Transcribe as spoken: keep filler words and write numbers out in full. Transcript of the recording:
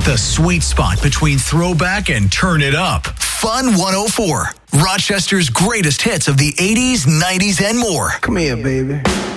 The sweet spot between throwback and turn it up. Fun one oh four. Rochester's greatest hits of the eighties, nineties, and more. Come here, baby.